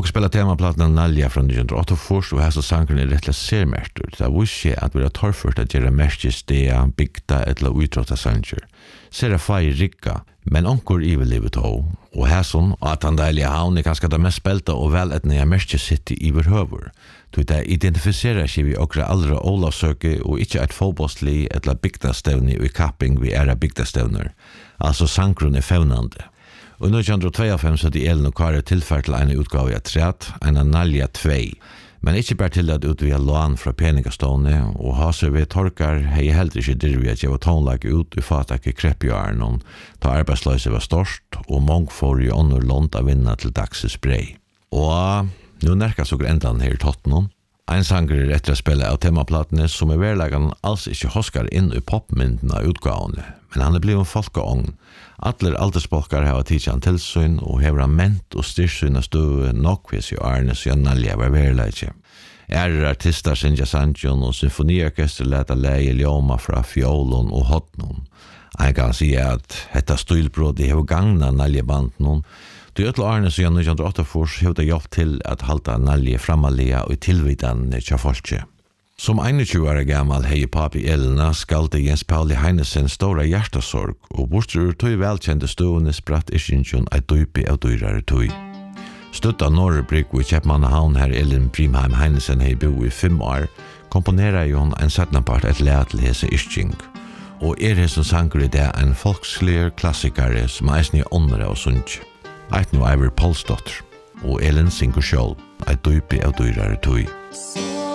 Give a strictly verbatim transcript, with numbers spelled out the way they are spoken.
Och spela temaplattan Nalja från nittonhundraåtta först och här så sanken är rättla sermärtor. Det visste att vi har torrfört att göra märkesdea, bygta eller utrotta sanger. Sera fai rikka, men onkor i vil livet ho. Och här som att han deilige havn är ganska det mest spelta och väl ett nya märkesitt i överhuvud. Då det identifierar sig vi okra allra olavsöke och inte ett fotbollslig eller bygtastävne i kapping vi era bygtastävner. Alltså sankron är fevnande. Och nittonhundratvåogfem så det Elin och Kari tillfärt till en utgave av trätt, en Nalja två. Men inte bara till att utvia lån från peningastående och haser vi torkar hej helt inte dirvi att jag tonlag ut i fatak i kreppjörnen ta arbetslöse var störst och många får ju annor lånt att vinna till dagsspray. Och nu närkas och ändan här i Tottenham. En sanger är rätt att spela av temaplatene som i verkligen alls inte hoskar in i popmynden av utgavene, men han är blivit en folkeång. Atler aldersbolkar har tidsan tilsyn og hever ment og styrsyn av støve nokvis i Arnes og Nalja var verleidje. Ærer artister Sinja Sanjon og symfoniorkester leta leie ljoma fra fjolen og hotnon. Jeg kan si at dette stilbrot hever gagna Nalja-banden. Du øtla Arnes og nittonhundraåtta fors hever det hjelp til at halta Nalja framalega og tilvidan tja folkje. Som einogtjúgu ára gammal hei papi Elina skalde Jens Pauli Heinesen stora hjertasorg og bortur tøy velkjente stående spratt iskjensjon ei døypi av døyrare tøy. Støtta Norrebrygg og i Kjeppmannahavn her Elin Brimheim Heinesen hei bo i fem år, komponerar jo en setnapart et lea til hese iskjeng. Og er hese sanger i det en folkslier klassikare som eisne i åndre og sunnkje. Eit nu Iver Polsdotter, og Elin synger sjål ei døypi av døyrare tøy.